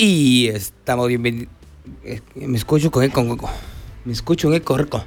Y estamos bienvenidos. Me escucho con eco. Me escucho un eco rico.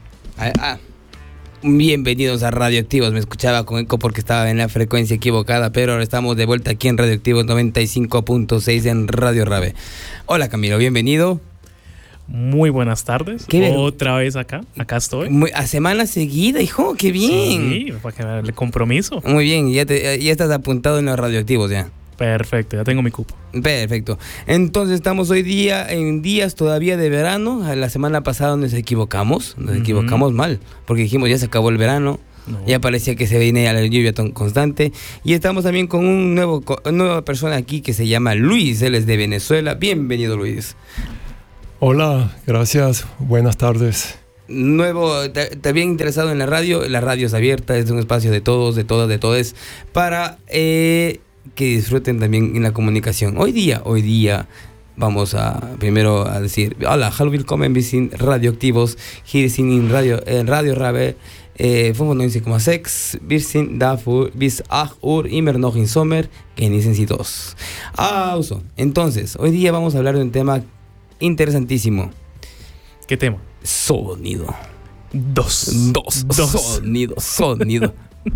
Bienvenidos a Radioactivos. Me escuchaba con eco porque estaba en la frecuencia equivocada, pero ahora estamos de vuelta aquí en Radioactivos 95.6 en Radio Rabe. Hola Camilo, bienvenido. Muy buenas tardes. Otra vez acá estoy. A semana seguida, hijo, qué bien. Sí, para que darle compromiso. Muy bien, ya estás apuntado en los Radioactivos ya. Perfecto, ya tengo mi cupo. Perfecto. Entonces estamos hoy día en días todavía de verano. La semana pasada nos equivocamos mal, porque dijimos ya se acabó el verano. No. Ya parecía que se venía la lluvia constante. Y estamos también con una nueva persona aquí que se llama Luis. Él es de Venezuela. Bienvenido, Luis. Hola, gracias. Buenas tardes. ¿Te habían interesado en la radio? La radio es abierta, es un espacio de todos, de todas, de todes, para que disfruten también en la comunicación. Hoy día vamos primero a decir hola, hallo willkommen, wir sind Radioactivos, hier sind in Radio Rabe 95,6, wir sind dafür bis 8 Uhr immer noch im Sommer, genießen Sie das. Entonces, hoy día vamos a hablar de un tema interesantísimo. ¿Qué tema? Sonido. Dos. Sonido.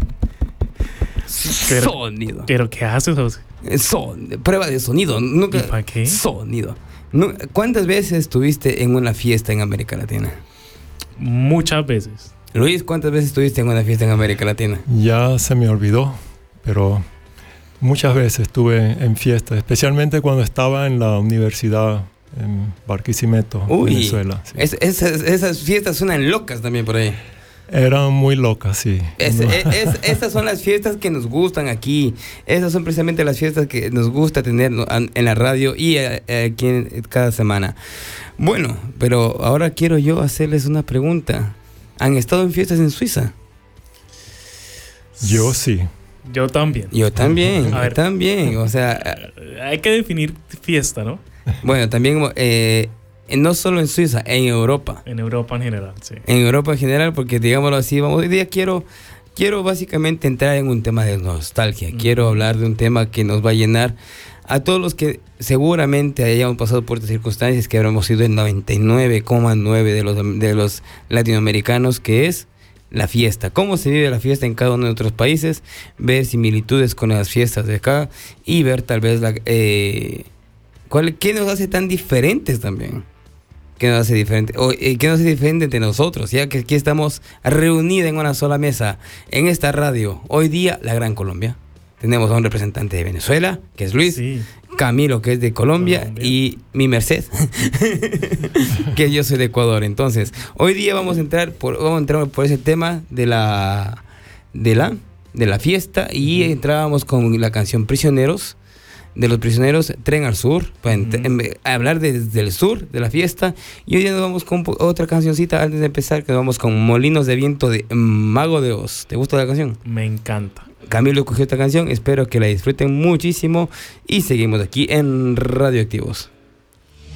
Sonido. ¿Pero qué haces, José? Prueba de sonido. Nunca. ¿Y para qué? Sonido. ¿Cuántas veces estuviste en una fiesta en América Latina? Muchas veces. Luis, ¿cuántas veces estuviste en una fiesta en América Latina? Ya se me olvidó, pero muchas veces estuve en fiestas, especialmente cuando estaba en la universidad en Barquisimeto, Venezuela. Sí. Esas fiestas suenan locas también por ahí. Eran muy locas, sí. Estas son las fiestas que nos gustan aquí. Esas son precisamente las fiestas que nos gusta tener en la radio y aquí cada semana. Bueno, pero ahora quiero yo hacerles una pregunta. ¿Han estado en fiestas en Suiza? Yo sí. Yo también. Yo también. O sea, hay que definir fiesta, ¿no? Bueno, también no solo en Suiza, en Europa. En Europa en general, sí. En Europa en general, porque digámoslo así, hoy día quiero básicamente entrar en un tema de nostalgia. Quiero hablar de un tema que nos va a llenar a todos los que seguramente hayamos pasado por estas circunstancias, que habremos sido el 99,9% de los latinoamericanos, que es la fiesta. Cómo se vive la fiesta en cada uno de nuestros países, ver similitudes con las fiestas de acá y ver tal vez ¿qué nos hace tan diferentes también? ¿Qué nos hace diferente? ¿Qué nos hace diferente entre nosotros? Ya que aquí estamos reunidos en una sola mesa, en esta radio. Hoy día, la Gran Colombia. Tenemos a un representante de Venezuela, que es Luis. Sí. Camilo, que es de Colombia. Y mi merced, que yo soy de Ecuador. Entonces, hoy día vamos a entrar por ese tema de la fiesta. Y entrábamos con la canción Prisioneros, de los Prisioneros, Tren al Sur, para hablar desde el sur de la fiesta. Y hoy día nos vamos con otra cancioncita antes de empezar, que nos vamos con Molinos de Viento de Mago de Oz. ¿Te gusta la canción? Me encanta. Camilo escogió esta canción, espero que la disfruten muchísimo y seguimos aquí en Radioactivos.